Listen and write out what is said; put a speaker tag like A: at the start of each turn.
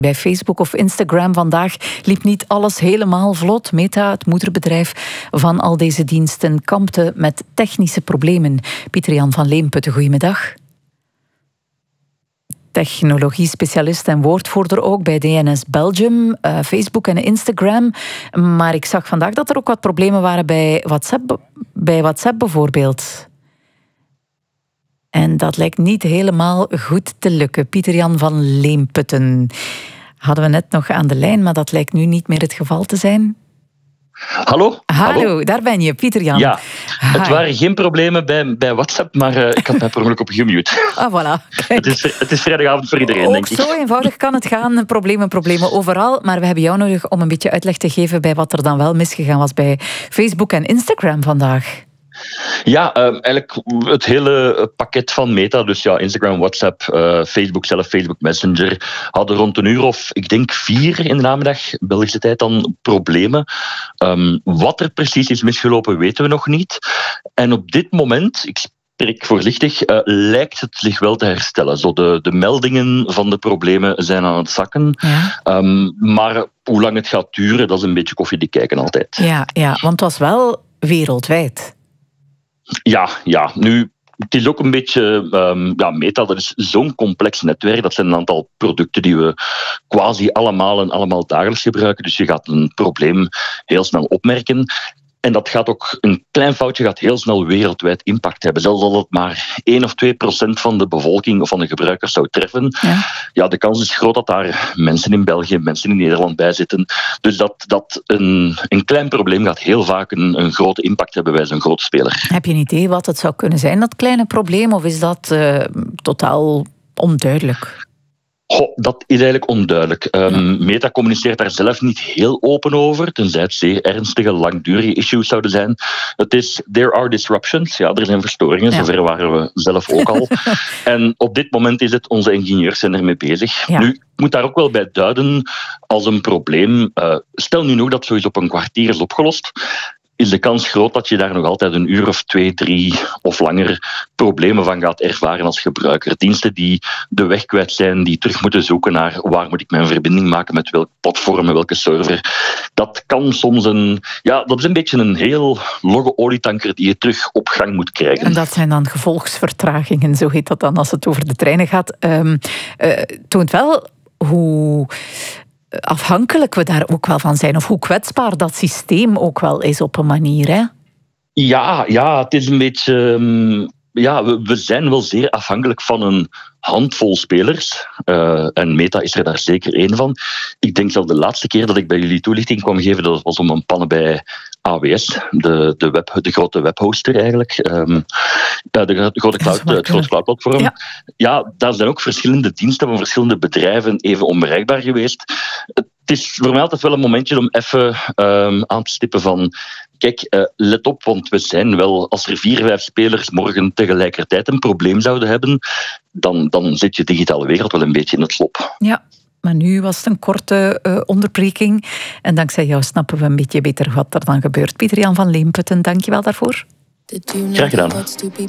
A: Bij Facebook of Instagram vandaag liep niet alles helemaal vlot. Meta, het moederbedrijf van al deze diensten, kampte met technische problemen. Pieter-Jan van Leemputten, goedemiddag. Technologie-specialist en woordvoerder ook bij DNS Belgium, Facebook en Instagram. Maar ik zag vandaag dat er ook wat problemen waren bij WhatsApp bijvoorbeeld. En dat lijkt niet helemaal goed te lukken. Pieter-Jan van Leemputten hadden we net nog aan de lijn, maar dat lijkt nu niet meer het geval te zijn.
B: Hallo?
A: Hallo, daar ben je, Pieter-Jan.
B: Ja, het waren geen problemen bij WhatsApp, maar ik had mij per ongeluk op gemute.
A: Ah, voilà.
B: Het is vrijdagavond voor iedereen, denk ik.
A: Zo eenvoudig kan het gaan. Problemen overal. Maar we hebben jou nodig om een beetje uitleg te geven bij wat er dan wel misgegaan was bij Facebook en Instagram vandaag.
B: Ja, eigenlijk het hele pakket van Meta, dus ja, Instagram, WhatsApp, Facebook zelf, Facebook Messenger, hadden rond een uur of, ik denk 4 in de namiddag, Belgische tijd dan, problemen. Wat er precies is misgelopen, weten we nog niet. En op dit moment, ik spreek voorzichtig, lijkt het zich wel te herstellen. Zo de meldingen van de problemen zijn aan het zakken. Ja. Maar hoe lang het gaat duren, dat is een beetje koffiedik kijken altijd.
A: Ja, want het was wel wereldwijd.
B: Ja, nu, het is ook een beetje... Meta, dat is zo'n complex netwerk. Dat zijn een aantal producten die we quasi allemaal dagelijks gebruiken. Dus je gaat een probleem heel snel opmerken. En dat gaat ook, een klein foutje gaat heel snel wereldwijd impact hebben. Zelfs als het maar 1 of 2% van de bevolking of van de gebruikers zou treffen. Ja, de kans is groot dat daar mensen in België, mensen in Nederland bij zitten. Dus dat een klein probleem gaat heel vaak een grote impact hebben bij zo'n grote speler.
A: Heb je een idee wat het zou kunnen zijn, dat kleine probleem? Of is dat totaal onduidelijk?
B: Dat is eigenlijk onduidelijk. Meta communiceert daar zelf niet heel open over, tenzij het zeer ernstige, langdurige issues zouden zijn. Het is, there are disruptions. Ja, er zijn verstoringen, zover waren we zelf ook al. En op dit moment is het, onze ingenieurs zijn ermee bezig. Ja. Nu, ik moet daar ook wel bij duiden, als een probleem, stel nu nog dat zoiets op een kwartier is opgelost, is de kans groot dat je daar nog altijd een uur of 2, 3 of langer problemen van gaat ervaren als gebruiker. Diensten die de weg kwijt zijn, die terug moeten zoeken naar waar moet ik mijn verbinding maken, met welk platform, met welke server. Dat kan soms dat is een beetje een heel logge olietanker die je terug op gang moet krijgen.
A: En dat zijn dan gevolgsvertragingen, zo heet dat dan als het over de treinen gaat. Toont wel hoe afhankelijk we daar ook wel van zijn, of hoe kwetsbaar dat systeem ook wel is op een manier, hè?
B: Ja, het is een beetje... we zijn wel zeer afhankelijk van een handvol spelers. En Meta is er daar zeker één van. Ik denk zelfs de laatste keer dat ik bij jullie toelichting kwam geven, dat was om een pannen bij AWS, de grote webhoster eigenlijk. Het grote cloudplatform. Ja, daar zijn ook verschillende diensten van verschillende bedrijven even onbereikbaar geweest. Het is voor mij altijd wel een momentje om even aan te stippen van... Kijk, let op, want we zijn wel... Als er 4, 5 spelers morgen tegelijkertijd een probleem zouden hebben, dan zit je digitale wereld wel een beetje in het slop.
A: Ja, maar nu was het een korte onderbreking. En dankzij jou snappen we een beetje beter wat er dan gebeurt. Pieter-Jan van Leemputten, dank je wel daarvoor.
B: Graag gedaan.